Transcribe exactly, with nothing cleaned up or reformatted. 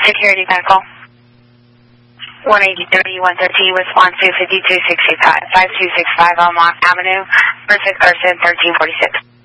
Security medical. one eighty thirty, one thirteen, response to fifty-two sixty-five, five two six five Elmont Avenue, Pacific Person, thirteen forty-six.